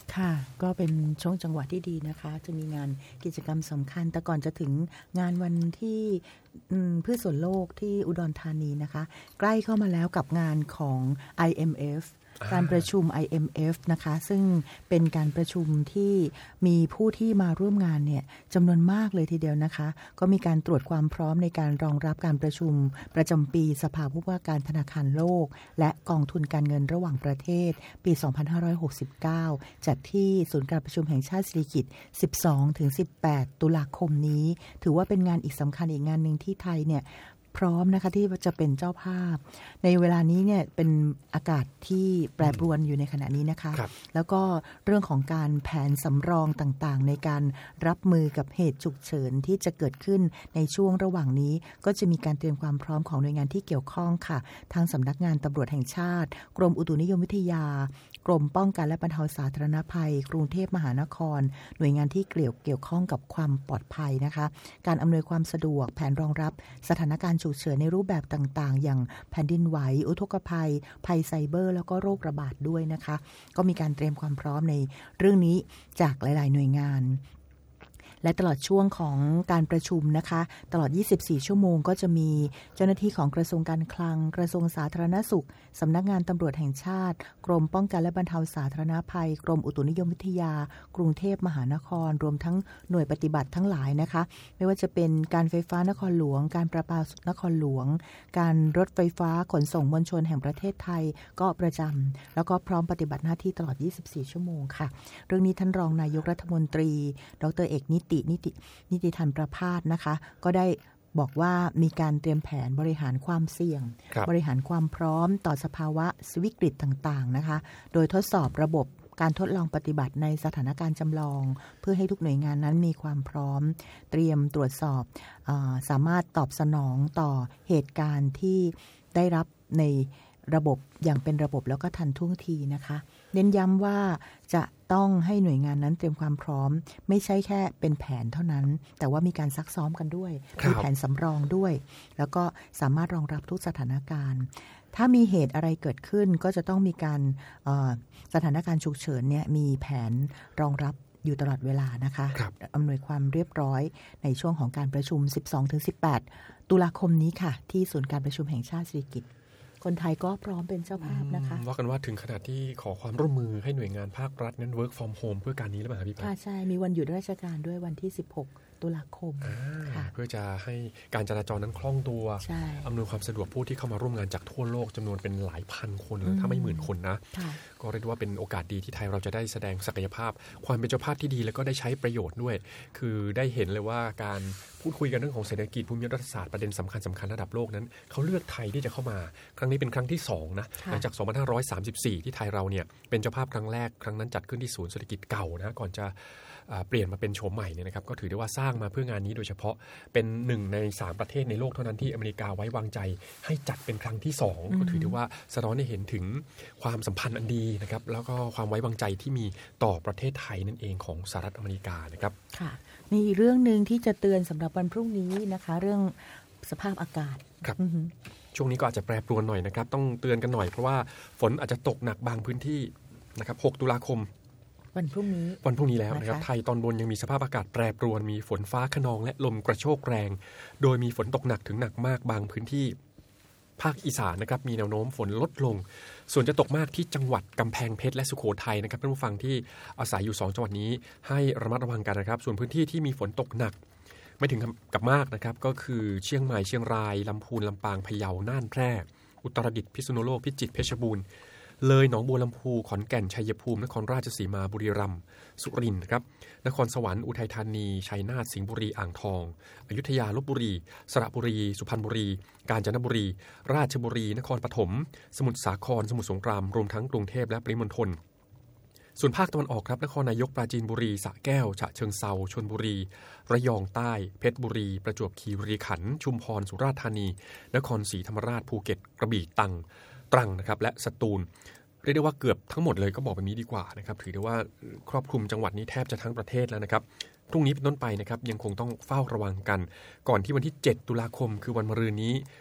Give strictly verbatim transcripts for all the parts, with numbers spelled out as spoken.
ค่ะก็เป็นช่วงจังหวะที่ดีนะคะจะมีงานกิจกรรมสำคัญแต่ก่อนจะถึงงานวันที่พืชสวนโลกที่อุดรธานีนะคะใกล้เข้ามาแล้วกับงานของ ไอ เอ็ม เอฟ การประชุม ไอ เอ็ม เอฟ นะคะซึ่งเป็นการประชุมที่มีผู้ที่มาร่วมงานเนี่ยจำนวนมากเลยทีเดียวนะคะก็มีการตรวจความพร้อมในการรองรับการประชุมประจำปีสภาผู้ว่าการธนาคารโลกและกองทุนการเงินระหว่างประเทศปี สองพันห้าร้อยหกสิบเก้า จัดที่ศูนย์การประชุมแห่งชาติสิริกิติ์ สิบสองถึงสิบแปด ตุลาคมนี้ถือว่าเป็นงานอีกสำคัญอีกงานหนึ่งที่ไทยเนี่ยพร้อมนะคะที่จะเป็นเจ้าภาพในเวลานี้เนี่ยเป็นอากาศที่แปรปรวนอยู่ในขณะนี้นะคะแล้วก็เรื่องของการแผนสำรองต่างๆในการรับมือกับเหตุฉุกเฉินที่จะเกิดขึ้นในช่วงระหว่างนี้ก็จะมีการเตรียมความพร้อมของหน่วยงานที่เกี่ยวข้องค่ะทางสำนักงานตำรวจแห่งชาติกรมอุตุนิยมวิทยากรมป้องกันและบรรเทาสาธารณภัยกรุงเทพมหานครหน่วยงานที่เกี่ยวเกี่ยวข้องกับความปลอดภัยนะคะการอำนวยความสะดวกแผนรองรับสถานการณ์ฉุกเฉินในรูปแบบต่างๆอย่างแผ่นดินไหวอุทกภัยภัยไซเบอร์แล้วก็โรคระบาดด้วยนะคะก็มีการเตรียมความพร้อมในเรื่องนี้จากหลายๆหน่วยงานและตลอดช่วงของการประชุมนะคะตลอดยี่สิบสี่ชั่วโมงก็จะมีเจ้าหน้าที่ของกระทรวงการคลังกระทรวงสาธารณสุขสำนักงานตำรวจแห่งชาติกรมป้องกันและบรรเทาสาธารณภัยกรมอุตุนิยมวิทยากรุงเทพมหานครรวมทั้งหน่วยปฏิบัติทั้งหลายนะคะไม่ว่าจะเป็นการไฟฟ้านครหลวงการประปานครหลวงการรถไฟฟ้าขนส่งมวลชนแห่งประเทศไทยก็ประจำแล้วก็พร้อมปฏิบัติหน้าที่ตลอดยี่สิบสี่ชั่วโมงค่ะเรื่องนี้ท่านรองนายกรัฐมนตรีดร.เอกนิตินิตินิติธันประภาสนะคะก็ได้บอกว่ามีการเตรียมแผนบริหารความเสี่ยง บบริหารความพร้อมต่อสภาวะวิกฤตต่างๆนะคะโดยทดสอบระบบการทดลองปฏิบัติในสถานการณ์จำลองเพื่อให้ทุกหน่วยงานนั้นมีความพร้อมเตรียมตรวจสอบเอ่อสามารถตอบสนองต่อเหตุการณ์ที่ได้รับในระบบอย่างเป็นระบบแล้วก็ทันท่วงทีนะคะเน้นย้ำว่าจะต้องให้หน่วยงานนั้นเตรียมความพร้อมไม่ใช่แค่เป็นแผนเท่านั้นแต่ว่ามีการซักซ้อมกันด้วยมีแผนสำรองด้วยแล้วก็สามารถรองรับทุกสถานการณ์ถ้ามีเหตุอะไรเกิดขึ้นก็จะต้องมีการสถานการณ์ฉุกเฉินเนี่ยมีแผนรองรับอยู่ตลอดเวลานะคะอำนวยความเรียบร้อยในช่วงของการประชุม สิบสองถึงสิบแปด ตุลาคมนี้ค่ะที่ศูนย์การประชุมแห่งชาติสิริกิติ์คนไทยก็พร้อมเป็นเจ้าภาพนะคะว่ากันว่าถึงขนาดที่ขอความร่วมมือให้หน่วยงานภาครัฐนั้น work from home เพื่อการนี้หรือเปล่าพี่พัฒน์ใช่มีวันหยุดราชการด้วยวันที่สิบหกตุลาคมเพื่อจะให้การจราจรนั้นคล่องตัวอำนวยความสะดวกผู้ที่เข้ามาร่วมงานจากทั่วโลกจำนวนเป็นหลายพันคนเลยถ้าไม่หมื่นคนนะก็เรียกว่าเป็นโอกาสดีที่ไทยเราจะได้แสดงศักยภาพความเป็นเจ้าภาพที่ดีแล้วก็ได้ใช้ประโยชน์ด้วยคือได้เห็นเลยว่าการพูดคุยกันเรื่องของเศรษฐกิจภูมิรัฐศาสตร์ประเด็นสำคัญสำคัญระดับโลกนั้นเขาเลือกไทยที่จะเข้ามาครั้งนี้เป็นครั้งที่สองนะหลังจากสองพันห้าร้อยสามสิบสี่ที่ไทยเราเนี่ยเป็นเจ้าภาพครั้งแรกครั้งนั้นจัดขึ้นที่ศูนย์เศรษฐกิจเก่านะก่อนจะเปลี่ยนมาเป็นโฉมใหม่เนี่ยนะครับก็ถือได้ว่าสร้างมาเพื่องานนี้โดยเฉพาะเป็นหนึ่งในสามประเทศในโลกเท่านั้นที่อเมริกาไว้วางใจให้จัดเป็นครั้งที่สองก็ถือได้ว่าสะท้อนให้เห็นถึงความสัมพันธ์อันดีนะครับแล้วก็ความไว้วางใจที่มีต่อประเทศไทยนั่นเองของสหรัฐอเมริกานะครับค่ะมีอีกเรื่องนึงที่จะเตือนสำหรับวันพรุ่งนี้นะคะเรื่องสภาพอากาศครับช่วงนี้ก็อาจจะแปรปรวนหน่อยนะครับต้องเตือนกันหน่อยเพราะว่าฝนอาจจะตกหนักบางพื้นที่นะครับหกตุลาคมวันพรุ่งนี้วันพรุ่งนี้แล้วนะครับไทยตอนบนยังมีสภาพอากาศแปรปรวนมีฝนฟ้าคะนองและลมกระโชกแรงโดยมีฝนตกหนักถึงหนักมากบางพื้นที่ภาคอีสานนะครับมีแนวโน้มฝนลดลงส่วนจะตกมากที่จังหวัดกำแพงเพชรและสุโขทัยนะครับท่านผู้ฟังที่อาศัยอยู่สองจังหวัดนี้ให้ระมัดระวังกันนะครับส่วนพื้นที่ที่มีฝนตกหนักไม่ถึงกับมากนะครับก็คือเชียงใหม่เชียงรายลำพูนลำปางพะเยาน่านแพร่อุตรดิตถ์พิษณุโลกพิจิตรเพชรบูรณ์เลยหนองบัวลำพูขอนแก่นชัยภูมินครราชสีมาบุรีรัมย์สุรินทร์ครับนครสวรรค์อุทัยธานีชัยนาทสิงห์บุรีอ่างทองอยุธยาลพบุรีสระบุรีสุพรรณบุรีกาญจนบุรีราชบุรีนครปฐมสมุทรสาครสมุทรสงครามรวมทั้งกรุงเทพและปริมณฑลส่วนภาคตะวันออกครับนครนายกปราจีนบุรีสระแก้วฉะเชิงเทราชลบุรีระยองใต้เพชรบุรีประจวบคีรีขันธ์ชุมพรสุราษฎร์ธานีนครศรีธรรมราชภูเก็ตกระบี่ตรังตรังนะครับและสตูลเรียกได้ว่าเกือบทั้งหมดเลยก็บอกแบบนี้ดีกว่านะครับถือได้ว่าครอบคลุมจังหวัดนี้แทบจะทั้งประเทศแล้วนะครับพรุ่งนี้เป็นต้นไปนะครับยังคงต้องเฝ้าระวังกันก่อนที่วันที่เจ็ดตุลาคมคือวันมะรืนนี้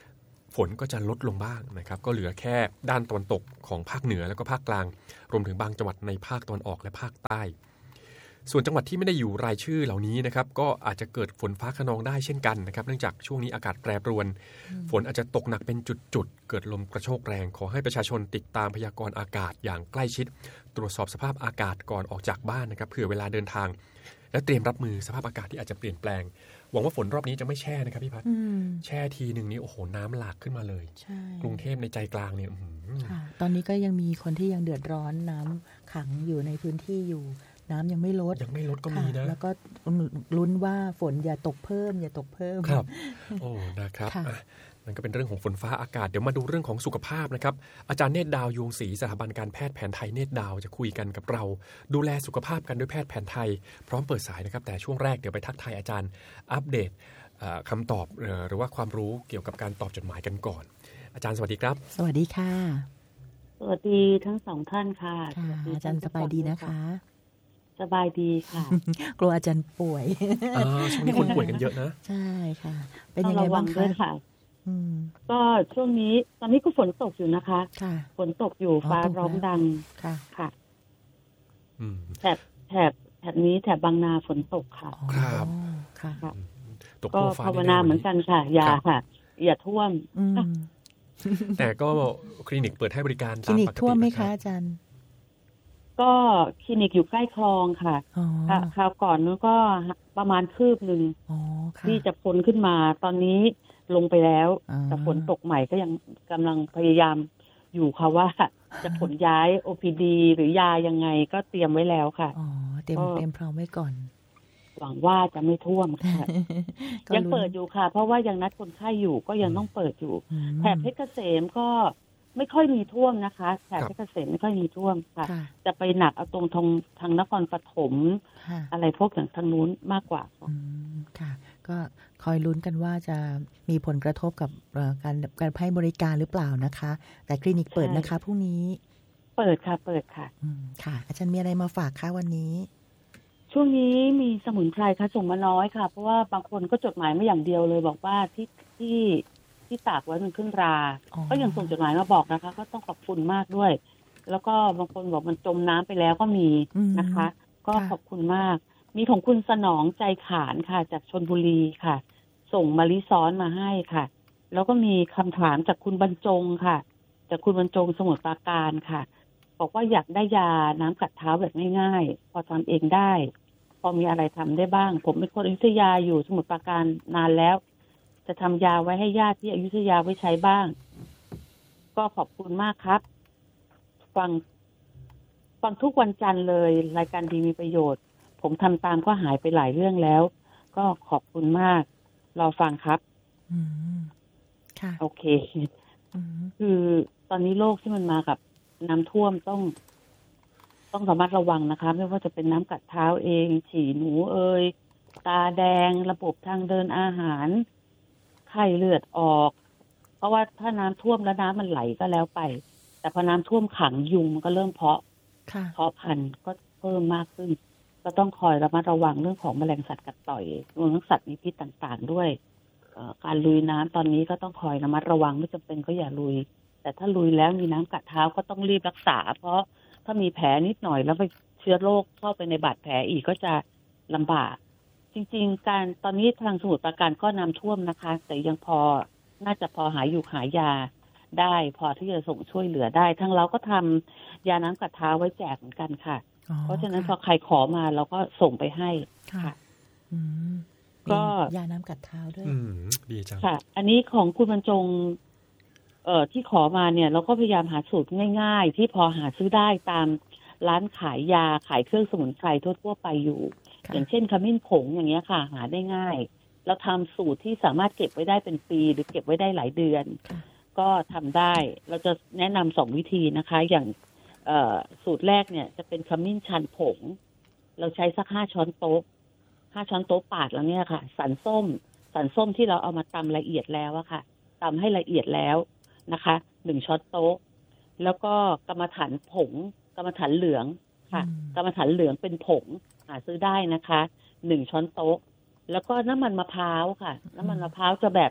ฝนก็จะลดลงบ้างนะครับก็เหลือแค่ด้านตะวันตกของภาคเหนือแล้วก็ภาคกลางรวมถึงบางจังหวัดในภาคตะวันออกและภาคใต้ส่วนจังหวัดที่ไม่ได้อยู่รายชื่อเหล่านี้นะครับก็อาจจะเกิดฝนฟ้าคะนองได้เช่นกันนะครับเนื่องจากช่วงนี้อากาศแปรปรวนฝนอาจจะตกหนักเป็นจุดๆเกิดลมกระโชกแรงขอให้ประชาชนติดตามพยากรณ์อากาศอย่างใกล้ชิดตรวจสอบสภาพอากาศก่อนออกจากบ้านนะครับเผื่อเวลาเดินทางและเตรียมรับมือสภาพอากาศที่อาจจะเปลี่ยนแปลงหวังว่าฝนรอบนี้จะไม่แช่นะครับพี่พัฒน์แช่ทีหนึ่งนี้โอ้โหน้ำหลากขึ้นมาเลยกรุงเทพในใจกลางเนี่ยตอนนี้ก็ยังมีคนที่ยังเดือดร้อนน้ำขังอยู่ในพื้นที่อยู่น้ำยังไม่ลดยังไม่ลดก็มีนะแล้วก็ลุ้นว่าฝนอย่าตกเพิ่มอย่าตกเพิ่มครับโอ้นะครับนั่นก็เป็นเรื่องของฝนฟ้าอากาศเดี๋ยวมาดูเรื่องของสุขภาพนะครับอาจารย์เนตรดาวยวงศรีสถาบันการแพทย์แผนไทยเนตรดาวจะคุยกันกับเราดูแลสุขภาพกันด้วยแพทย์แผนไทยพร้อมเปิดสายนะครับแต่ช่วงแรกเดี๋ยวไปทักทายอาจารย์อัปเดตคำตอบหรือว่าความรู้เกี่ยวกับการตอบจดหมายกันก่อนอาจารย์สวัสดีครับสวัสดีค่ะสวัสดีทั้งสองท่านค่ะอาจารย์สบายดีนะคะสบายดีค่ะกลัวอาจารย์ป่วยช่วงนี้คนป่วยกันเยอะนะใช่ค่ะเป็นยังไงบ้างคะก็ช่วงนี้ตอนนี้ก็ฝนตกอยู่นะคะฝนตกอยู่ฟ้าร้องดังค่ะค่ะแถบแถบแถบนี้แถบบางนาฝนตกค่ะครับค่ะก็ภาวนาเหมือนกันค่ะอย่าค่ะอย่าท่วมแต่ก็คลินิกเปิดให้บริการคลินิกท่วมไหมคะอาจารย์ก็คลินิกอยู่ใกล้คลองค่ะคราวก่อนนู้นก็ประมาณคืบหนึ่งที่จะพ้นขึ้นมาตอนนี้ลงไปแล้วแต่ฝนตกใหม่ก็ยังกำลังพยายามอยู่ค่ะว่าจะขนย้าย โอ พี ดี หรือยายังไงก็เตรียมไว้แล้วค่ะอ๋อเตรียมเตรียมพร้อมไว้ก่อนหวังว่าจะไม่ท่วมค่ะยังเปิดอยู่ค่ะเพราะว่ายังนัดคนไข้อยู่ก็ยังต้องเปิดอยู่แถบเพชรเกษมก็ไม่ค่อยมีท่วมนะคะแถบเพชรเกษมไม่ค่อยมีท่วมค่ะจะไปหนักเอาตรงทางทางนครปฐมอะไรพวกอย่างทางนู้นมากกว่าค่ะก็คอยลุ้นกันว่าจะมีผลกระทบกับการการให้บริการหรือเปล่านะคะแต่คลินิกเปิดนะคะพรุ่งนี้เปิดค่ะเปิดค่ะค่ะอาจารย์มีอะไรมาฝากคะวันนี้ช่วงนี้มีสมุนไพรค่ะส่งมาน้อยค่ะเพราะว่าบางคนก็จดหมายมาอย่างเดียวเลยบอกว่าที่ที่ที่ตากไว้มันขึ้นราก็ยังส่งจดหมายมาบอกนะคะก็ต้องขอบคุณมากด้วยแล้วก็บางคนบอกมันจมน้ำไปแล้วก็มีนะคะก็ขอบคุณมากมีของคุณสนองใจขานค่ะจากชลบุรีค่ะส่งมะลิซ้อนมาให้ค่ะแล้วก็มีคำถามจากคุณบรรจงค่ะจากคุณบรรจงสมุทรปราการค่ะบอกว่าอยากได้ยาน้ำกัดเท้าแบบง่ายๆพอทำเองได้พอมีอะไรทำได้บ้างผมเป็นคนอยุธยาอยู่สมุทรปราการนานแล้วจะทำยาไว้ให้ญาติที่อยุธยาไว้ใช้บ้างก็ขอบคุณมากครับฟังฟังทุกวันจันทร์เลยรายการดีมีประโยชน์ผมทำตามก็หายไปหลายเรื่องแล้วก็ขอบคุณมากรอฟังครับอืมค่ะโอเคคือตอนนี้โรคที่มันมากับน้ำท่วมต้องต้องระมัดระวังนะคะไม่ว่าจะเป็นน้ำกัดเท้าเองฉี่หนูเอ่ยตาแดงระบบทางเดินอาหารไข้เลือดออกเพราะว่าถ้าน้ำท่วมแล้วน้ำมันไหลก็แล้วไปแต่พอน้ำท่วมขังยุงมันก็เริ่มเพาะเพาะพันธุ์ก็เพิ่มมากขึ้นก็ต้องคอยระมัดระวังเรื่องของแมลงสัตว์กัดต่อยรวมทั้งสัตว์มีพิษต่างๆด้วยการลุยน้ำตอนนี้ก็ต้องคอยระมัดระวังไม่จำเป็นก็อย่าลุยแต่ถ้าลุยแล้วมีน้ำกัดเท้าก็ต้องรีบรักษาเพราะถ้ามีแผลนิดหน่อยแล้วไปเชื้อโรคเข้าไปในบาดแผลอีกก็จะลำบากจริงๆการตอนนี้ทางสมุทรปราการก็น้ำท่วมนะคะแต่ยังพอน่าจะพอหาอยู่หายาได้พอที่จะส่งช่วยเหลือได้ทั้งเราก็ทำยาน้ำกัดเท้าไว้แจกเหมือนกันค่ะเพราะฉะนั้นพอใครขอมาเราก็ส่งไปให้ค่ะก็ยาน้ำกัดเท้าด้วยดีจังค่ะอันนี้ของคุณบรรจงเอ่อที่ขอมาเนี่ยเราก็พยายามหาสูตรง่ายๆที่พอหาซื้อได้ตามร้านขายยาขายเครื่องสมุนไพรทั่วๆไปอยู่อย่างเช่นขมิ้นผงอย่างเงี้ยค่ะหาได้ง่ายเราทำสูตรที่สามารถเก็บไว้ได้เป็นปีหรือเก็บไว้ได้หลายเดือนก็ทำได้เราจะแนะนำสองวิธีนะคะอย่างเอ่อสูตรแรกเนี่ยจะเป็นขมิ้นชันผงเราใช้สักห้าช้อนโต๊ะห้าช้อนโต๊ะปาดแล้วเนี่ยค่ะสันส้มสันส้มที่เราเอามาตำละเอียดแล้วอะค่ะตำให้ละเอียดแล้วนะคะหนึ่งช้อนโต๊ะแล้วก็กรรมฐานผงกรรมฐานเหลืองค่ะกรรมฐานเหลืองเป็นผงหาซื้อได้นะคะหนึ่งช้อนโต๊ะแล้วก็น้ำมันมะพร้าวค่ะน้ำมันมะพร้าวจะแบบ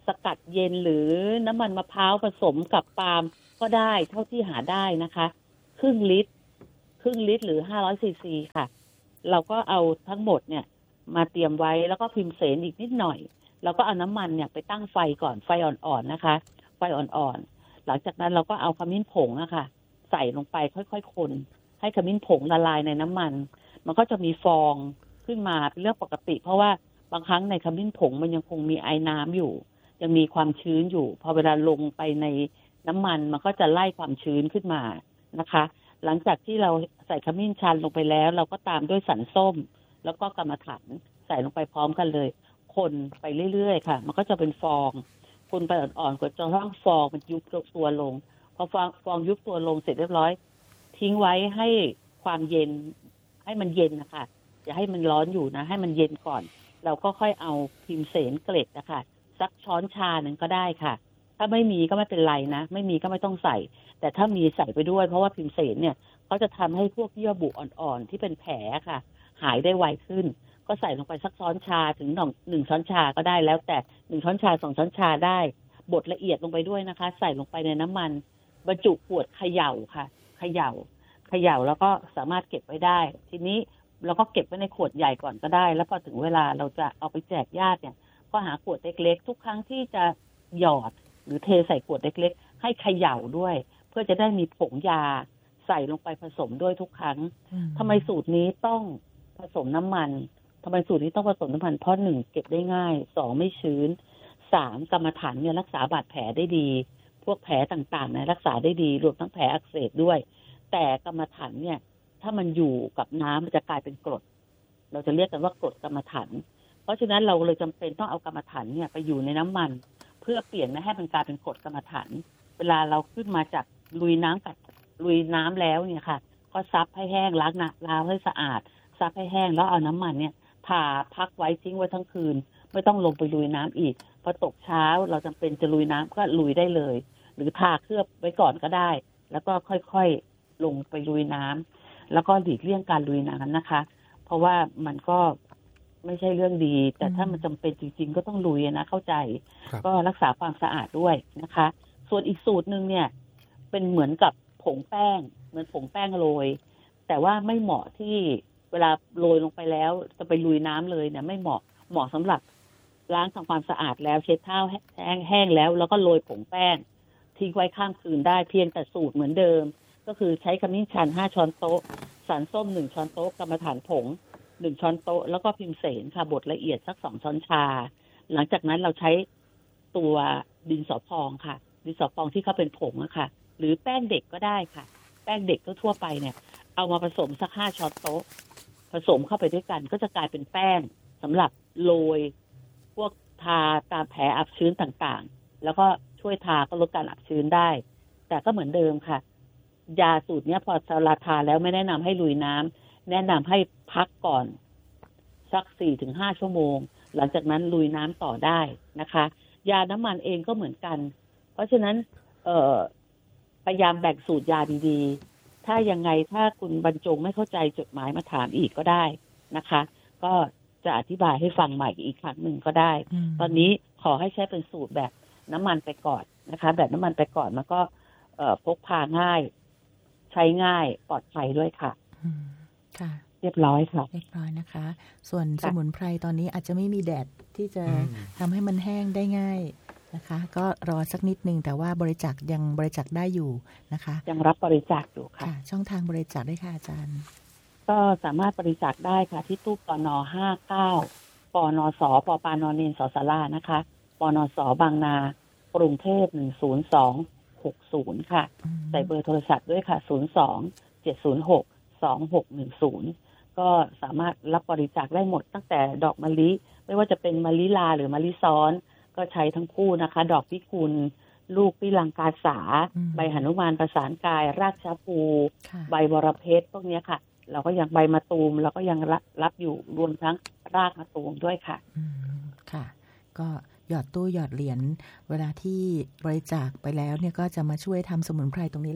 สกัดเย็นหรือน้ำมันมะพร้าวผสมกับปาล์มก็ได้เท่าที่หาได้นะคะครึ่งลิตรครึ่งลิตรหรือห้าร้อยซีซีค่ะเราก็เอาทั้งหมดเนี่ยมาเตรียมไว้แล้วก็พิมเสนอีกนิดหน่อยแล้วก็เอาน้ำมันเนี่ยไปตั้งไฟก่อนไฟอ่อนๆนะคะไฟอ่อนๆหลังจากนั้นเราก็เอาขมิ้นผงอะค่ะใส่ลงไปค่อยๆคนให้ขมิ้นผงละลายในน้ำมันมันก็จะมีฟองขึ้นมาเป็นเรื่องปกติเพราะว่าบางครั้งในขมิ้นผงมันยังคงมีไอน้ำอยู่ยังมีความชื้นอยู่พอเวลาลงไปในน้ำมันมันก็จะไล่ความชื้นขึ้นมานะคะหลังจากที่เราใส่ขมิ้นชันลงไปแล้วเราก็ตามด้วยสันส้มแล้วก็กรรมฐานใส่ลงไปพร้อมกันเลยคนไปเรื่อยๆค่ะมันก็จะเป็นฟองคนไปอ่อนๆกว่าจนกระทั่งฟองมันยุบตัวลงพอฟองฟองยุบตัวลงเสร็จเรียบร้อยทิ้งไว้ให้ความเย็นให้มันเย็นนะคะอย่าให้มันร้อนอยู่นะให้มันเย็นก่อนเราก็ค่อยเอาพิมเสนเกล็ดนะคะสักช้อนชาหนึ่งก็ได้ค่ะถ้าไม่มีก็ไม่เป็นไรนะไม่มีก็ไม่ต้องใส่แต่ถ้ามีใส่ไปด้วยเพราะว่าพิมเสนเนี่ยเขาจะทำให้พวกเยื่อบุอ่อนๆที่เป็นแผลค่ะหายได้ไวขึ้นก็ใส่ลงไปสักช้อนชาถึงหนึ่งหนึ่งช้อนชาก็ได้แล้วแต่หนึ่งช้อนชาสองช้อนชาได้บดละเอียดลงไปด้วยนะคะใส่ลงไปในน้ำมันบรรจุขวดเขย่าค่ะเขย่าเขย่าแล้วก็สามารถเก็บไว้ได้ทีนี้เราก็เก็บไว้ในขวดใหญ่ก่อนก็ได้แล้วพอถึงเวลาเราจะเอาไปแจกญาติเนี่ยก็หาขวดเล็กๆทุกครั้งที่จะหยอดหรือเทใส่ขวดเล็กๆให้เขย่าด้วยเพื่อจะได้มีผงยาใส่ลงไปผสมด้วยทุกครั้งทำไมสูตรนี้ต้องผสมน้ำมันทำไมสูตรนี้ต้องผสมน้ำมันเพราะหนึ่งเก็บได้ง่ายสองไม่ชื้นสามกรรมฐานเนี่ยรักษาบาดแผลได้ดีพวกแผลต่างๆเนี่ยรักษาได้ดีรวมทั้งแผลอักเสบด้วยแต่กรรมฐานเนี่ยถ้ามันอยู่กับน้ำมันจะกลายเป็นกรดเราจะเรียกกันว่ากรดกรรมฐานเพราะฉะนั้นเราเลยจำเป็นต้องเอากรรมฐานเนี่ยไปอยู่ในน้ำมันเพื่อเปลี่ยนไม่ให้มันกลายเป็นกรดกรรมฐานเวลาเราขึ้นมาจากลุยน้ำกัดลุยน้ำแล้วเนี่ยค่ะก็ซับให้แห้งล้างนะล้างให้สะอาดซับให้แห้งแล้วเอาน้ำมันเนี่ยทาพักไว้ทิ้งไว้ทั้งคืนไม่ต้องลงไปลุยน้ำอีกพอตกเช้าเราจำเป็นจะลุยน้ำก็ลุยได้เลยหรือทาเคลือบไว้ก่อนก็ได้แล้วก็ค่อยๆลงไปลุยน้ำแล้วก็หลีกเลี่ยงการลุยน้ำนะคะเพราะว่ามันก็ไม่ใช่เรื่องดีแต่ถ้ามันจำเป็นจริงๆก็ต้องลุยนะเข้าใจก็รักษาความสะอาดด้วยนะคะส่วนอีกสูตรนึงเนี่ยเป็นเหมือนกับผงแป้งเหมือนผงแป้งโรยแต่ว่าไม่เหมาะที่เวลาโรยลงไปแล้วจะไปลุยน้ำเลยเนี่ยไม่เหมาะเหมาะสำหรับล้างทำความสะอาดแล้วเช็ดเท้าแห้งแห้งแล้วแล้วก็โรยผงแป้งทิ้งไว้ข้ามคืนได้เพียงแต่สูตรเหมือนเดิมก็คือใช้ขมิ้นชันห้าช้อนโต๊ะสารส้มหนึ่งช้อนโต๊ะกรรมฐานผงหนึ่งช้อนโต๊ะแล้วก็พิมเสนค่ะบดละเอียดสักสองช้อนชาหลังจากนั้นเราใช้ตัวดินสอพองค่ะดินสอพองที่เขาเป็นผงอะค่ะหรือแป้งเด็กก็ได้ค่ะแป้งเด็กทั่วไปเนี่ยเอามาผสมสักห้าช้อนโต๊ะผสมเข้าไปด้วยกันก็จะกลายเป็นแป้งสำหรับโรยพวกทาตามแผลอับชื้นต่างๆแล้วก็ช่วยทาก็ลดการอับชื้นได้แต่ก็เหมือนเดิมค่ะยาสูตรนี้พอเวลาทาแล้วไม่แนะนำให้ลุยน้ำแนะนำให้พักก่อนสัก สี่ถึงห้า ชั่วโมงหลังจากนั้นลุยน้ำต่อได้นะคะยาน้ำมันเองก็เหมือนกันเพราะฉะนั้นเอ่อพยายามแบ่งสูตรยาดีๆถ้ายังไงถ้าคุณบรรจงไม่เข้าใจจดหมายมาถามอีกก็ได้นะคะก็จะอธิบายให้ฟังใหม่อีกครั้งหนึ่งก็ได้ตอนนี้ขอให้ใช้เป็นสูตรแบบน้ำมันไปก่อนนะคะแบบน้ำมันไปก่อนมันก็เอ่อพกพาง่ายใช้ง่ายปลอดภัยด้วยค่ะค่ะเรียบร้อยค่ะเรียบร้อยนะคะส่วนสมุนไพรตอนนี้อาจจะไม่มีแดดที่จะทำให้มันแห้งได้ง่ายนะคะก็รอสักนิดนึงแต่ว่าบริจาคยังบริจาคได้อยู่นะคะยังรับบริจาคอยู่ค่ะช่องทางบริจาคได้ค่ะอาจารย์ก็สามารถบริจาคได้ค่ะที่ตู้ปนห้าเก้าปนสปปานเนนสศรานะคะปนสบางนากรุงเทพหนึ่งศูนย์สองหกศูนย์ค่ะใส่เบอร์โทรศัพท์ด้วยค่ะศูนย์สอง เจ็ดศูนย์หก สองหกหนึ่งศูนย์ก็สามารถรับบริจาคได้หมดตั้งแต่ดอกมะลิไม่ว่าจะเป็นมะลิลาหรือมะลิซ้อนก็ใช้ทั้งคู่นะคะดอกพิกุลลูกพิลังกาสาใบหนุมานประสานกายราชภูใบวรเพชรพวกนี้ค่ะเราก็ยังใบมะตูมเราก็ยังรับอยู่รวมทั้งรากมะตูมด้วยค่ะค่ะก็หยอดตู้หยอดเหรียญเวลาที่บริจาคไปแล้วเนี่ยก็จะมาช่วยทำสมุนไพรตรงนี้แหละ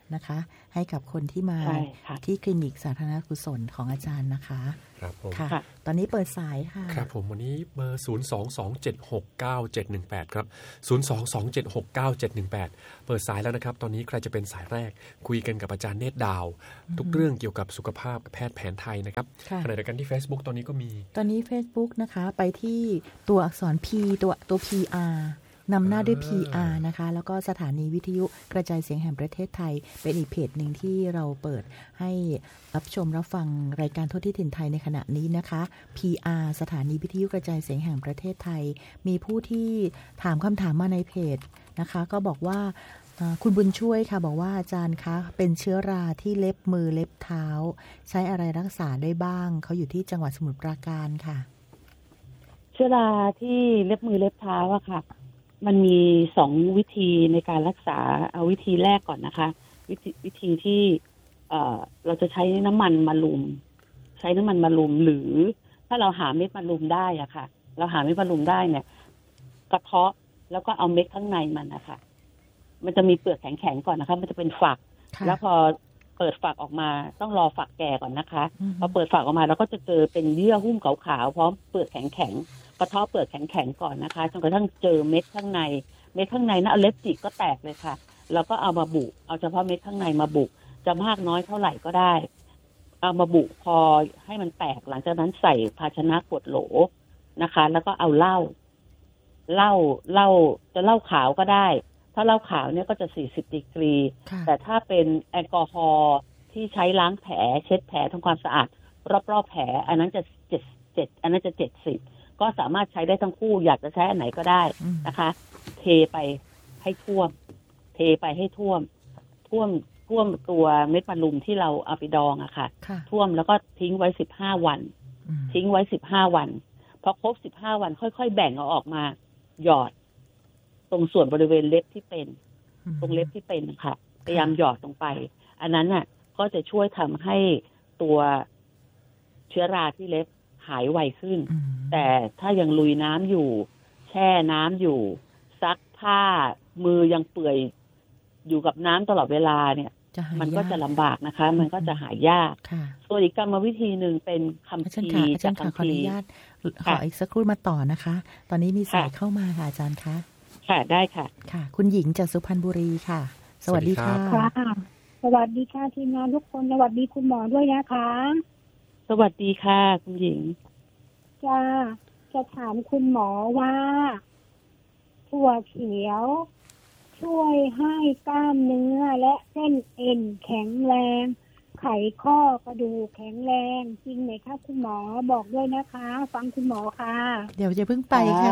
นะคะ ให้กับคนที่มาที่คลินิกสาธารณกุศลของอาจารย์นะคะครับผมค่ะตอนนี้เปิดสายค่ะครับผมวันนี้เบอร์ศูนย์ สอง สอง เจ็ด หก เก้า เจ็ด หนึ่ง แปดครับศูนย์ สอง สอง เจ็ด หก เก้า เจ็ด หนึ่ง แปดเปิดสายแล้วนะครับตอนนี้ใครจะเป็นสายแรกคุยกันกับอาจารย์เนตรดาวทุกเรื่องเกี่ยวกับสุขภาพแพทย์แผนไทยนะครับขณะเดียวกันที่ Facebook ตอนนี้ก็มีตอนนี้ Facebook นะคะไปที่ตัวอักษร P ตัวตัว พี อาร์ นำหน้าด้วย พี อาร์ นะคะแล้วก็สถานีวิทยุกระจายเสียงแห่งประเทศไทยเป็นอีกเพจหนึ่งที่เราเปิดให้รับชมรับฟังรายการทั่วที่ถิ่นไทยในขณะนี้นะคะ พี อาร์ สถานีวิทยุกระจายเสียงแห่งประเทศไทยมีผู้ที่ถามคำถามมาในเพจนะคะก็บอกว่าคุณบุญช่วยค่ะบอกว่าอาจารย์คะเป็นเชื้อราที่เล็บมือเล็บเท้าใช้อะไรรักษาได้บ้างเขาอยู่ที่จังหวัดสมุทรปราการค่ะเชื้อราที่เล็บมือเล็บเท้าอะค่ะมันมีสองวิธีในการรักษาเอาวิธีแรกก่อนนะคะวิธีวิธีที่เอ่อเราจะใช้น้ำมันมะรุมใช้น้ำมันมะรุมหรือถ้าเราหาเม็ดมะรุมได้อะค่ะเราหาเม็ดมะรุมได้เนี่ยกระเทาะแล้วก็เอาเม็ดข้างในมันนะคะมันจะมีเปลือกแข็งๆก่อนนะคะมันจะเป็นฝักแล้วพอเปิดฝักออกมาต้องรอฝักแก่ก่อนนะคะพอเปิดฝักออกมาเราก็จะเจอเป็นเยื่อหุ้มขาวๆพร้อมเปลือกแข็งๆกระเทาะเปลือกแข็งๆก่อนนะคะจนกระทั่งเจอเม็ดข้างในเม็ดข้างในนะเอาเล็บจิกก็แตกเลยค่ะแล้วก็เอามาบุเอาเฉพาะเม็ดข้างในมาบุจะมากน้อยเท่าไหร่ก็ได้เอามาบุพอให้มันแตกหลังจากนั้นใส่ภาชนะขวดโหลนะคะแล้วก็เอาเหล้าเหล้าเหล้าจะเหล้าขาวก็ได้ถ้าเหล้าขาวเนี่ยก็จะสี่สิบดีกรีแต่ถ้าเป็นแอลกอฮอล์ที่ใช้ล้างแผลเช็ดแผลทำความสะอาดรอบๆแผลอันนั้นจะเจ็ดเจ็ดอันนั้นจะเจ็ดสิบก็สามารถใช้ได้ทั้งคู่อยากจะใช้อันไหนก็ได้นะคะเทไปให้ท่วมเทไปให้ท่วมท่วมท่วมตัวเม็ดมะรุมที่เราเอาไปดองอะค่ะท่วมแล้วก็ทิ้งไว้สิบห้าวันทิ้งไว้สิบห้าวันพอครบสิบห้าวันค่อยๆแบ่งเอาออกมาหยอดตรงส่วนบริเวณเล็บที่เป็นตรงเล็บที่เป็นค่ะพยายามหยอดลงไปอันนั้นน่ะก็จะช่วยทำให้ตัวเชื้อราที่เล็บหายไวขึ้นแต่ถ้ายังลุยน้ำอยู่แช่น้ำอยู่ซักผ้ามือยังเปื่อยอยู่กับน้ำตลอดเวลาเนี่ยมันก็จะลำบากนะคะมันก็จะหายยากส่วนอีกกรรมวิธีหนึ่งเป็นคัมภีร์จากคัมภีร์ขออีกสักครู่มาต่อนะคะตอนนี้มีสายเข้ามาค่ะอาจารย์คะค่ะได้ค่ะค่ะคุณหญิงจากสุพรรณบุรีค่ะสวัสดีค่ะค่ะสวัสดีค่ะทีมงานทุกคนสวัสดีคุณหมอด้วยนะคะสวัสดีค่ะคุณหญิงจะจะถามคุณหมอว่าถั่วเขียวช่วยให้กล้ามเนื้อและเส้นเอ็นแข็งแรงไขข้อกระดูกแข็งแรงจริงไหมคะคุณหมอบอกด้วยนะคะฟังคุณหมอค่ะเดี๋ยวจะเพิ่งไปค่ะ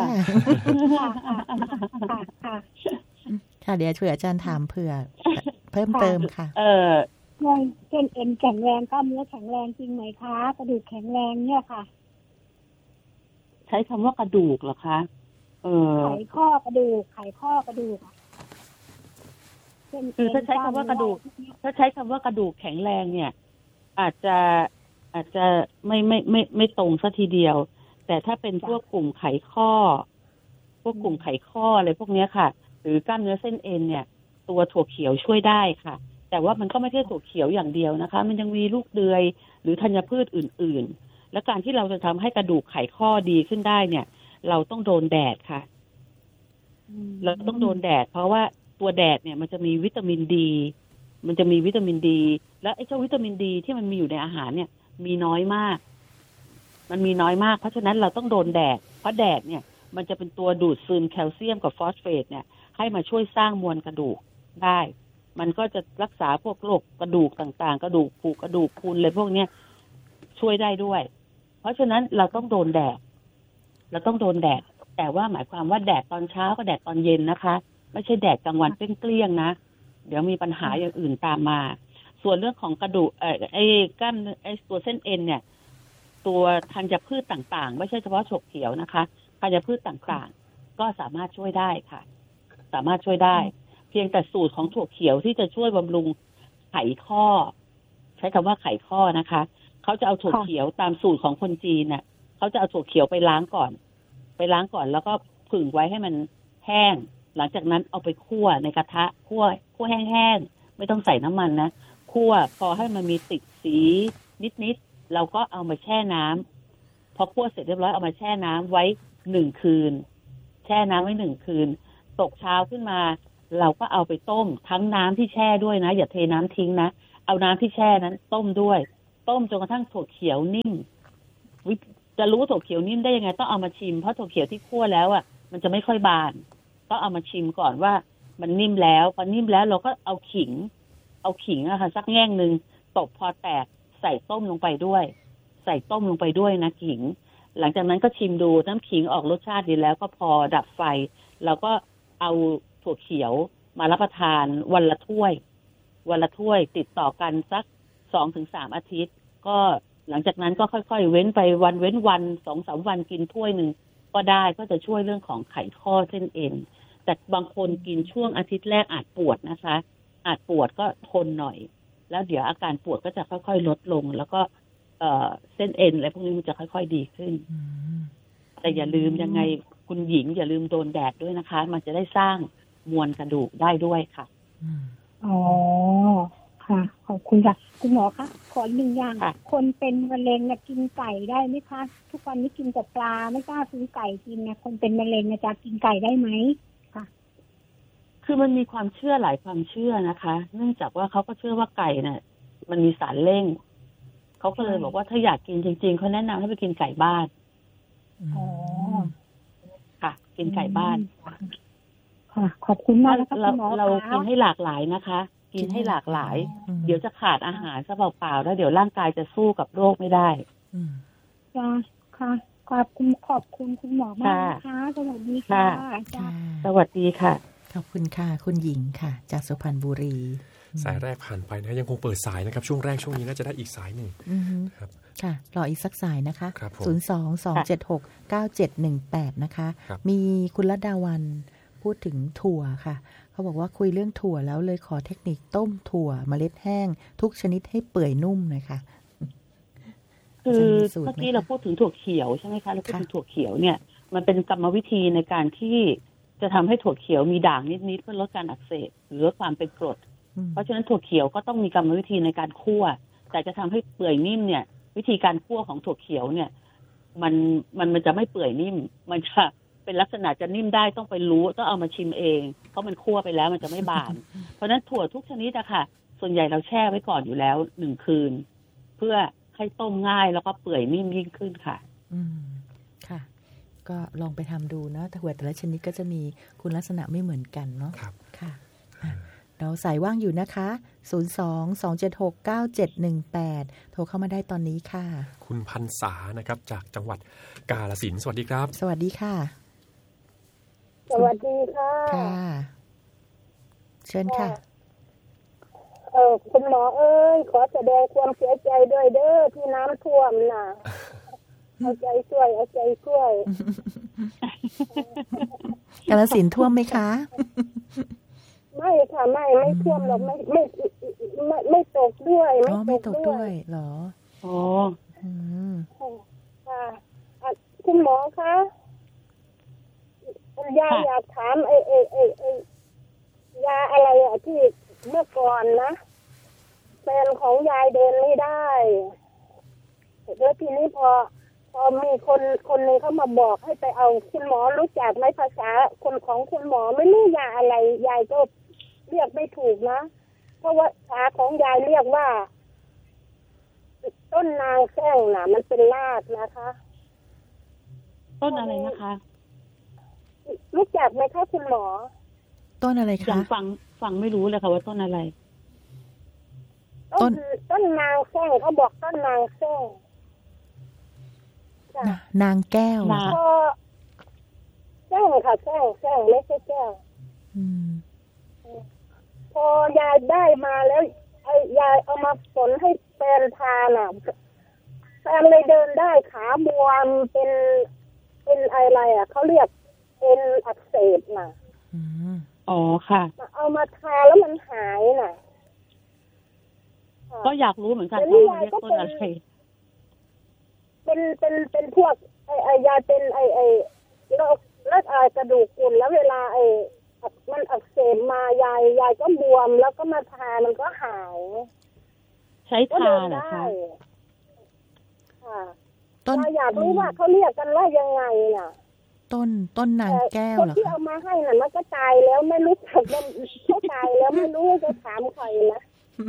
ค่ะค่ะเดี๋ยวช่วยอาจารย์ถามเผื่อเพิ่มเติมค่ะเออเส้นเอ็นแข็งแรงกล้ามเนื้อแข็งแรงจริงไหมคะกระดูกแข็งแรงเนี่ยค่ะใช้คำว่ากระดูกเหรอคะเออไขข้อกระดูกไขข้อกระดูกคือถ้าใช้คำว่ากระดูกถ้าใช้คำว่ากระดูกแข็งแรงเนี่ยอาจจะอาจจะไม่ไม่ไม่ไม่ตรงซะทีเดียวแต่ถ้าเป็นพวกกลุ่มไขข้อพวกกลุ่มไขข้ออะไรพวกนี้ค่ะหรือกล้ามเนื้อเส้นเอ็นเนี่ยตัวถั่วเขียวช่วยได้ค่ะแต่ว่ามันก็ไม่ใช่ถั่วเขียวอย่างเดียวนะคะมันยังมีลูกเดือยหรือธัญพืชอื่นๆและการที่เราจะทำให้กระดูกไขข้อดีขึ้นได้เนี่ยเราต้องโดนแดดค่ะเราต้องโดนแดดเพราะว่าตัวแดดเนี่ยมันจะมีวิตามินดีมันจะมีวิตามินดีแล้วไอ้เจ้าวิตามินดีที่มันมีอยู่ในอาหารเนี่ยมีน้อยมากมันมีน้อยมากเพราะฉะนั้นเราต้องโดนแดดเพราะแดดเนี่ยมันจะเป็นตัวดูดซึมแคลเซียมกับฟอสเฟตเนี่ยให้มาช่วยสร้างมวลกระดูกได้มันก็จะรักษาพวกโรคกระดูกต่างๆกระดูกผุกระดูกพรุนอะไรพวกเนี้ยช่วยได้ด้วยเพราะฉะนั้นเราต้องโดนแดดเราต้องโดนแดดแต่ว่าหมายความว่าแดดตอนเช้ากับแดดตอนเย็นนะคะไม่ใช่แดดกลางวันเปรี้ยงๆนะเดี๋ยวมีปัญหาอย่างอื่นตามมาส่วนเรื่องของกระดูกเอ่อไอ้กล้ามไอ้ตัวเส้นเอ็นเนี่ยตัวธัญพืชต่างๆไม่ใช่เฉพาะถั่วเขียวนะคะธัญพืชต่างๆก็สามารถช่วยได้ค่ะสามารถช่วยได้เพียงแต่สูตรของถั่วเขียวที่จะช่วยบำรุงไขข้อใช้คำว่าไขข้อนะคะเขาจะเอาถั่วเขียวตามสูตรของคนจีนน่ะเขาจะเอาถั่วเขียวไปล้างก่อนไปล้างก่อนแล้วก็ผึ่งไว้ให้มันแห้งหลังจากนั้นเอาไปคั่วในกระทะคั่วคั่วแห้งๆไม่ต้องใส่น้ำมันนะคั่วพอให้มันมีติดสีนิดๆเราก็เอามาแช่น้ำพอคั่วเสร็จเรียบร้อยเอามาแช่น้ำไว้หนึ่งคืนแช่น้ำไว้หนึ่งคืนตกเช้าขึ้นมาเราก็เอาไปต้มทั้งน้ำที่แช่ด้วยนะอย่าเทน้ำทิ้งนะเอาน้ำที่แช่นั้นต้มด้วยต้มจนกระทั่งถั่วเขียวนิ่มจะรู้ถั่วเขียวนิ่มได้ยังไงต้องเอามาชิมเพราะถั่วเขียวที่คั่วแล้วอ่ะมันจะไม่ค่อยบานต้องเอามาชิมก่อนว่ามันนิ่มแล้วพอนิ่มแล้วเราก็เอาขิงเอาขิงอะค่ะสักแง่งนึงตบพอแตกใส่ต้มลงไปด้วยใส่ต้มลงไปด้วยนะขิงหลังจากนั้นก็ชิมดูน้ำขิงออกรสชาติดีแล้วก็พอดับไฟเราก็เอาถั่วเขียวมารับประทานวันละถ้วยวันละถ้วยติดต่อกันสักสองถึงสามอาทิตย์ก็หลังจากนั้นก็ค่อยๆเว้นไปวันเว้นวันสองสามวันกินถ้วยหนึ่งก็ได้ก็จะช่วยเรื่องของไขข้อเส้นเอ็นแต่บางคนกินช่วงอาทิตย์แรกอาจปวดนะคะอาจปวดก็ทนหน่อยแล้วเดี๋ยวอาการปวดก็จะค่อยๆลดลงแล้วก็เอ่อเส้นเอ็นอะไรพวกนี้มันจะค่อยๆดีขึ้นแต่อย่าลืมยังไงคุณหญิงอย่าลืมโดนแดดด้วยนะคะมันจะได้สร้างมวลกระดูกได้ด้วยค่ะอ๋อค่ะขอบคุณค่ะคุณหมอคะขอหนึ่งอย่างคนเป็นมะเร็งนะกินไก่ได้ไหมคะทุกวันนี้กินแต่ปลาไม่กล้าซื้อไก่กินนะคนเป็นมะเร็งนะจะกินไก่ได้ไหมค่ะคือมันมีความเชื่อหลายความเชื่อนะคะเนื่องจากว่าเขาก็เชื่อว่าไก่เนี่ยมันมีสารเร่งเขาก็เลยบอกว่าถ้าอยากกินจริงๆเขาแนะนำให้ไปกินไก่บ้านอ๋อค่ะกินไก่บ้านค่ะขอบคุณมากนะคะคุณหมอเรากินให้หลากหลายนะคะกินให้หลากหลายเดี๋ยวจะขาดอาหารซะเปล่าๆแล้วเดี๋ยวร่างกายจะสู้กับโรคไม่ได้จ้าค่ะขอบคุณขอบคุณคุณหมอมากนะคะสวัสดีค่ะสวัสดีค่ะขอบคุณค่ะคุณหญิงค่ะจากสุพรรณบุรีสายแรกผ่านไปนะยังคงเปิดสายนะครับช่วงแรกช่วงนี้น่าจะได้อีกสายหนึ่งครับค่ะรออีกสักสายนะคะศูนย์ สอง สอง เจ็ด หก เก้า เจ็ด หนึ่ง แปดนะคะมีคุณรัตดาวันพูดถึงถั่วค่ะเขาบอกว่าคุยเรื่องถั่วแล้วเลยขอเทคนิคต้มถั่วเมล็ดแห้งทุกชนิดให้เปื่อยนุ่มหน่อยค่ะคือเมื่อกี้เราพูดถึงถั่วเขียวใช่ไหมคะเราพูดถึงถั่วเขียวเนี่ยมันเป็นกรรมวิธีในการที่จะทำให้ถั่วเขียวมีด่างนิดๆเพื่อลดการอักเสบหรือลดความเป็นกรดเพราะฉะนั้นถั่วเขียวก็ต้องมีกรรมวิธีในการคั่วแต่จะทำให้เปื่อยนิ่มเนี่ยวิธีการคั่วของถั่วเขียวเนี่ยมันมันมันจะไม่เปื่อยนิ่มมันจะเป็นลักษณะจะนิ่มได้ต้องไปรู้ต้องเอามาชิมเองเพราะมันคั่วไปแล้วมันจะไม่บาน เพราะฉะนั้นถั่วทุกชนิดอะค่ะส่วนใหญ่เราแช่ไว้ก่อนอยู่แล้วหนึ่งคืนเพื่อให้ต้มง่ายแล้วก็เปื่อยนิ่มยิ่งขึ้นค่ะอืมค่ะก็ลองไปทำดูนะถั่วแต่ละชนิดก็จะมีคุณลักษณะไม่เหมือนกันเนาะค่ะเราสายว่างอยู่นะคะศูนย์ สอง สอง เจ็ด หก เก้า เจ็ด หนึ่ง แปดโทรเข้ามาได้ตอนนี้ค่ะคุณพันษานะครับจากจังหวัดกาฬสินธุ์สวัสดีครับสวัสดีค่ะสวัสดีค่ะค่ะเชิญค่ะเออคุณหมอเอ้ยขอแสดงความเสียใจด้วยเด้อที่น้ำท่วมน่ะเอาใจช่วยเอาใจช่วยกาฬสินธุ์ท่วมไหมคะไม่ค่ะไม่ไม่ท่วมหรอกไม่ไม่ไม่ไม่ตกด้วยไม่ตกด้วยเหรออ๋ออืมค่ะคุณหมอคะยาอยากถามไอ้ไอ้ไอ้ไอ้ยาอะไรอะที่เมื่อก่อนนะแฟนของยายเดินไม่ได้แล้วทีนี้พอพอมีคนคนนึงเขามาบอกให้ไปเอาคุณหมอรู้จักไหมภาษาคนของคุณหมอไม่รู้ยาอะไรยายก็เรียกไม่ถูกนะเพราะว่าภาษาของยายเรียกว่าต้นนางแข้งน่ะมันเป็นรากนะคะต้นอะไรนะคะรู้จักไหมคะคุณหมอต้นอะไรคะยังฟังฟังไม่รู้เลยค่ะว่าต้นอะไรต้นต้นนางแข้งเขาบอกต้นนางแข้งนางแก้วพอแข้งค่ะแข้งแข้งไม่ใช่แก้วพอยายได้มาแล้วไอ้ยายเอามาฝนให้แฟนทานอ่ะแฟนเลยเดินได้ขาบวมเป็นเป็นอะไรอ่ะเขาเรียกเป็นอักเสบน่ะอ๋อค่ะเอามาทาแล้วมันหายน่ะก็อยากรู้เหมือนกันว่าเรียกต้นอะไรเป็นเป็นเป็นพวกไอ้ไอ้ยาเป็นไอ้ไอ้โรคเลือดอายกระดูกกุ่นแล้วเวลาไอ้มันอักเสบมายายยายก็บวมแล้วก็มาทามันก็หายใช้ทาเหรอคะค่ะต้นเราอยากรู้ว่าเขาเรียกกันว่ายังไงน่ะต้นต้นนางแก้วคนเหรอที่คะเอามาให้น่ะมันก็ตายแล้วไม่รู้จักมันเขาตายแล้วไม่รู้จะถามใครนะ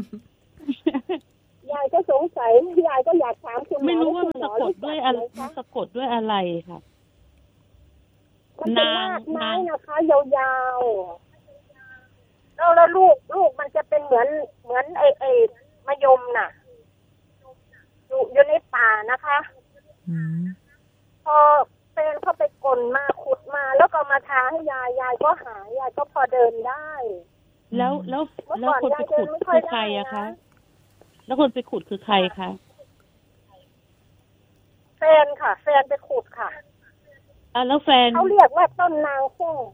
ยายก็สงสัยยายก็อยากถามคุณหมอไม่รู้ว่ามันสะกดด้วยอะไรสะกดด้วยอะไรค่ะมันเป็นรากไม้นะคะยาวๆแล้วแล้วลูกลูกมันจะเป็นเหมือนเหมือนไอ้ไอ้มะยมน่ะอยู่อยู่ในป่านะคะอืมพอเป็นเข้าไปกลนมาขุดมาแล้วก็มาทาให้ยายยายก็หายยายก็พอเดินได้แล้วแล้วเมื่อแล้วก่อนคนยาไปยเดิขุนดไม่ค่คือยอใครได้อะคะนะแล้วคนไปขุดคือใครคะแฟนค่ะแฟนไปขุดค่ะอ่ะแล้วแฟนเขาเรียกว่าต้นนางแข้ง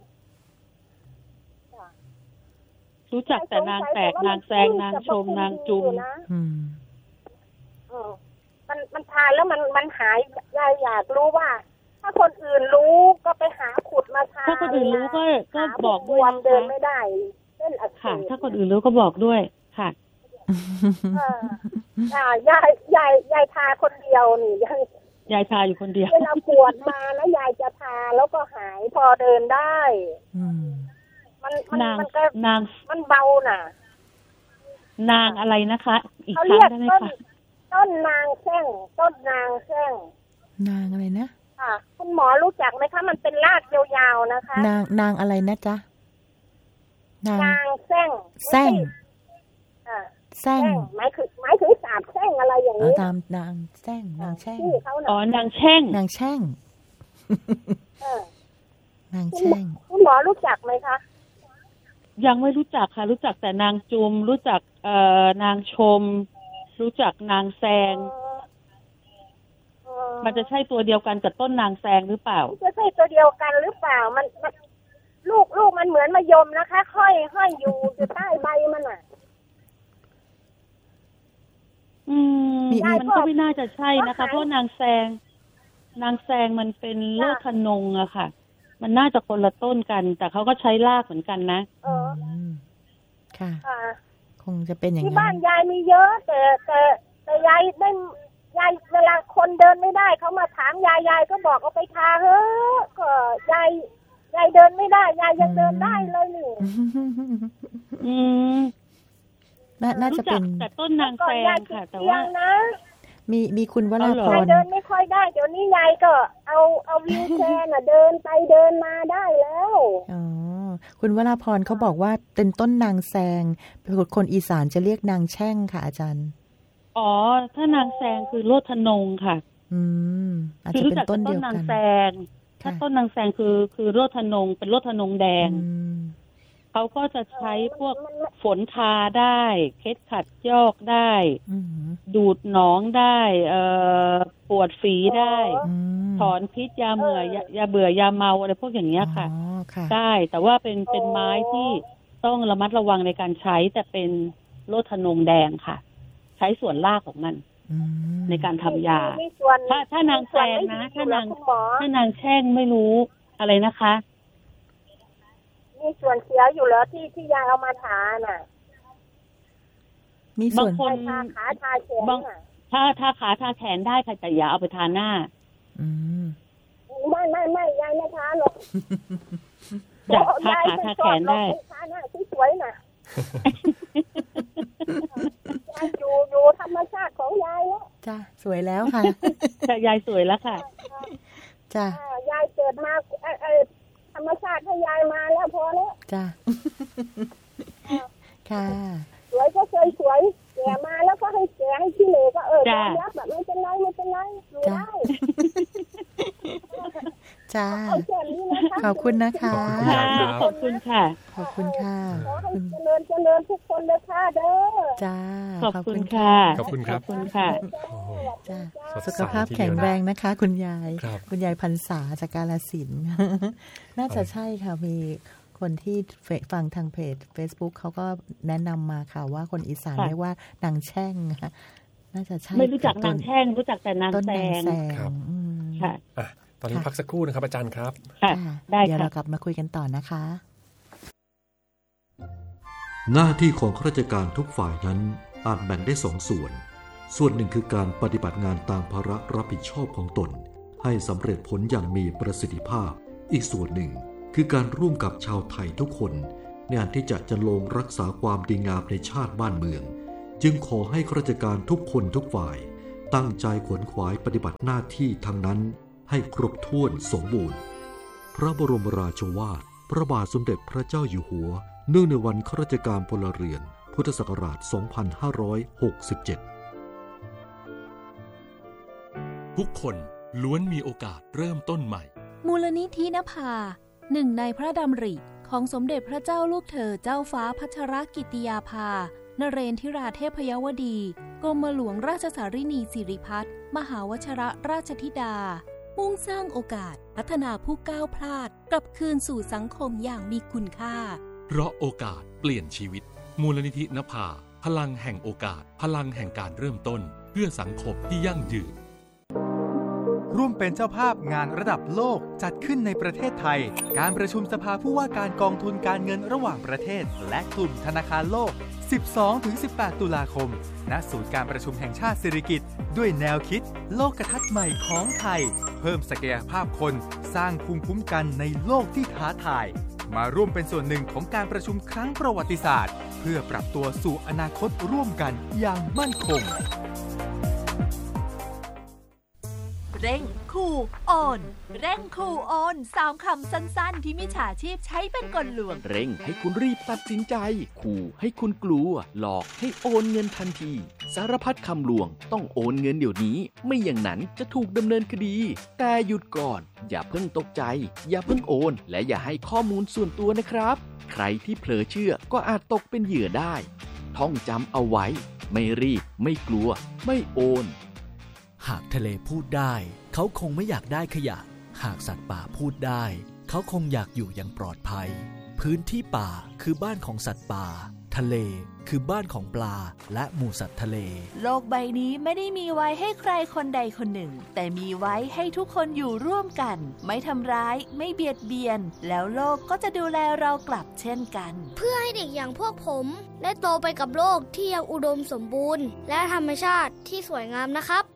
รู้จักแต่นางแตกนางแซงนางชมนางจุมอืมอืมมันมันทานแล้วมันมันหายยายอยากรู้ว่า ถ้าคนอื่นรู้ก็ไปหาขุดมาทานถ้าคนอื่นรู้ก็ก็บอกด้วยวนะเดินคะไม่ได้เส้นอักเสค่ะบถ้าคนอื่นรู้ก็บอกด้วยค่ะเอออ่ายายยายยายทาคนเดียวนี่ยายยายทาอยู่คนเดียวเวลาปวดมาแล้วยายจะทาแล้วก็หายพอเดินได้อืมมันมันนางมันก็นางมันเบาน่ะนางอะไรนะคะ อีกเขาครั้เรีงยกได้ไหมต้นคะต้นนางแข้งต้นนางแข้งนางอะไรนะค่ะ คุณหมอรู้จักไหมคะ มันเป็นรากยาวๆนะคะนางนางอะไรนะจ๊ะ นางนางแข้งแซงอ่าแซงแข้งหมายถึงหมายถึงสาบแข้งอะไรอย่างเออนี้ตามนางแซงนางแช่งชื่อเขาน่ะอ๋อนางแช่งนางแช่งเออนางคุณหมอแช่งคุณหมอรู้จักไหมคะยังไม่รู้จักค่ะ รู้จักแต่นางจุม รู้จักเอ่อนางชม รู้จักนางแซงเออมันจะใช่ตัวเดียวกันกับต้นนางแซงหรือเปล่าจะใช่ตัวเดียวกันหรือเปล่ามันมันลูกลูกมันเหมือนมะยมนะคะ ค่อยห้อยอยู่อยู่ใต้ใบมันอ่ะอืมมีมันก็ไม่น่าจะใช่นะคะ เพราะนางแซง นางแซงมันเป็นโลทนงอะค่ะ มันน่าจะคนละต้นกัน แต่เขาก็ใช้รากเหมือนกันนะเออมค่ะค่ะคงจะเป็นอย่างที่นั้บ้านนยายมีเยอะ แต่แต่แต่ยายได้ยายเวลาคนเดินไม่ได้เขามาถามยายยายก็บอกเอาไปทาเฮ้อก็ยายยายเดินไม่ได้ยายยังเดินได้เลยนี่อืมน่าน่ารู้จะจัเป็กนแต่ต้นนางก่อแซนงยายค่ะติดแต่เตียว่างนะมีมีคุณวราพยายรเดินไม่ค่อยได้เดี๋ยวนี้ยายก็เอาเอาวิวแชร์น่ะเดินไปเดินมาได้แล้วอ๋อ คุณวราพรเขาบอกว่าเป็นต้นนางแซงเป็นคนอีสานจะเรียกนางแช่งค่ะอาจารย์อ๋อ ถ้านางแซงคือโลทนงค่ะอืม อาจคือจะรู้เป็นจักต้นแต่ต้เดีนยวนากังนแซง ถ้าค่ะต้นนางแซงคือคือโลทนงเป็นโลทนงแดงอืมเขาก็จะใช้พวกฝนทาได้ เคล็ดขัดยอกได้อืมดูดหนองได้ เอ่อปวดฝีได้อืมถอนพิษยาเบื่อยายาเบื่อยาเมาอะไรพวกอย่างเงี้ยค่ะอ๋อค่ะได้ แต่ว่าเป็นเป็นไม้ที่ต้องระมัดระวังในการใช้ แต่เป็นโลทนงแดงค่ะ ใช้ส่วนรากของมันอืมในการทำยามีส่วนถ้าถ้านางแซงนะมีส่วถ้านางไม่ดีอยู่เหรอคุณหมอถ้านางแช่งไม่รู้อะไรนะคะมีส่วนเสียอยู่แล้วที่ที่ยายเอามาทาน่ะมีส่วนบางคนทาขาทาแขนบางน่ะถ้าถ้าขาทาแขนได้ค่ะแต่อย่าเอาไปทาหน้าอืมไม่ไม่ไม่ยายไม่ทาหรอกจะทายายขาไม่ทาชแขอบนหรอกได้ทาหน้าสวยๆน่ะยายอยู่อยู่ธรรมชาติของยายแล้วจ้าสวยแล้วค่ะแต่ยายสวยแล้วค่ะจ้าอ่ายายเกิดมาเอ่อเอ่อธรรมชาติให้ยายมาแล้วพอแล้วจ้าค่ะสวยก็เคยสวยแก่มาแล้วก็ให้แก่ให้ขี้เหร่ก็เออยจ้ะอมรับแบบไม่เป็นไรไม่เป็นไรอยู่ได้จ้าเอาแค่นี้นะคะขอบคุณนะคะค่ะขอบคุณค่ะขอบคุณค่ะขอให้คุณเจริญเจริญทุกคนเลยค่ะเด้อจ้าขอบคุณค่ะขอบคุณครับขอบคุณค่ะโอ้โหจ้าสดใสสุขภาพแข็งแรงนะคะ คุณยายครับคุณยายพรรษาจากกาฬสินธุ์ น่าจะใช่ค่ะ มีคนที่เฟฟังทางเพจ Facebook เขาก็แนะนำมาค่ะว่าคนอีสานค่ะเรียกว่านางแช่งค่ะน่าจะใช่ไม่รู้จักบนางแช่งรู้จักแต่นางต้นแซนางงแซงครับอืมค่ะอ่ะตอนนี้ค่ะพักสักครู่นะครับอาจารย์ครับค่ะค่ะได้เดี๋ยวค่ะเรากลับมาคุยกันต่อนะคะหน้าที่ของข้าราชการทุกฝ่ายนั้นอาจแบ่งได้สองส่วนส่วนหนึ่งคือการปฏิบัติงานตามภาระรับผิดชอบของตนให้สำเร็จผลอย่างมีประสิทธิภาพอีกส่วนหนึ่งคือการร่วมกับชาวไทยทุกคนในการที่จะจันลงรักษาความดีงามในชาติบ้านเมืองจึงขอให้ข้าราชการทุกคนทุกฝ่ายตั้งใจขวนขวายปฏิบัติหน้าที่ทั้งนั้นให้ครบถ้วนสมบูรณ์พระบรมราโชวาทพระบาทสมเด็จพระเจ้าอยู่หัวเนื่องในวันข้าราชการพลเรือนพุทธศักราช สองพันห้าร้อยหกสิบเจ็ดทุกคนล้วนมีโอกาสเริ่มต้นใหม่มูลนิธินภาหนึ่งในพระดำริของสมเด็จพระเจ้าลูกเธอเจ้าฟ้าพัชรกิติยาภานเรนทิราเทพยวดีกรมหลวงราชสารินีสิริพัฒน์มหาวชิรราชธิดามุ่งสร้างโอกาสพัฒนาผู้ก้าวพลาดกลับคืนสู่สังคมอย่างมีคุณค่าเพราะโอกาสเปลี่ยนชีวิตมูลนิธินภาพลังแห่งโอกาสพลังแห่งการเริ่มต้นเพื่อสังคมที่ยั่งยืนร่วมเป็นเจ้าภาพงานระดับโลกจัดขึ้นในประเทศไทยการประชุมสภาผู้ว่าการกองทุนการเงินระหว่างประเทศและกลุ่มธนาคารโลก สิบสองถึงสิบแปด ตุลาคมณศูนย์การประชุมแห่งชาติสิริกิติ์ด้วยแนวคิดโลกทัศน์ใหม่ของไทยเพิ่มศักยภาพคนสร้างภูมิคุ้มกันในโลกที่ท้าทายมาร่วมเป็นส่วนหนึ่งของการประชุมครั้งประวัติศาสตร์เพื่อปรับตัวสู่อนาคตร่วมกันอย่างมั่นคงเร่งขู่โอนเร่งขู่โอนสามคำสั้นๆที่มิจฉาชีพใช้เป็นกลลวงเร่งให้คุณรีบตัดสินใจขู่ให้คุณกลัวหลอกให้โอนเงินทันทีสารพัดคำลวงต้องโอนเงินเดี๋ยวนี้ไม่อย่างนั้นจะถูกดำเนินคดีแต่หยุดก่อนอย่าเพิ่งตกใจอย่าเพิ่งโอนและอย่าให้ข้อมูลส่วนตัวนะครับใครที่เผลอเชื่อก็อาจตกเป็นเหยื่อได้ท่องจำเอาไว้ไม่รีบไม่กลัวไม่โอนหากทะเลพูดได้เขาคงไม่อยากได้ขยะหากสัตว์ป่าพูดได้เขาคงอยากอยู่อย่างปลอดภัยพื้นที่ป่าคือบ้านของสัตว์ป่าทะเลคือบ้านของปลาและหมู่สัตว์ทะเลโลกใบนี้ไม่ได้มีไว้ให้ใครคนใดคนหนึ่งแต่มีไว้ให้ทุกคนอยู่ร่วมกันไม่ทำร้ายไม่เบียดเบียนแล้วโลกก็จะดูแลเรากลับเช่นกันเพื่อให้เด็กอย่างพวกผมได้โตไปกับโลกที่ยังอุดมสมบูรณ์และธรรมชาติที่สวยงามนะครับ